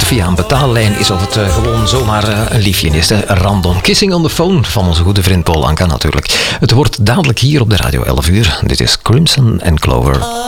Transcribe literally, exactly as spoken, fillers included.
via een betaallijn is of het uh, gewoon zomaar uh, een liefje is. Hè. Random Kissing on the Phone van onze goede vriend Paul Anka natuurlijk. Het wordt dadelijk hier op de radio elf uur. Dit is Crimson and Clover.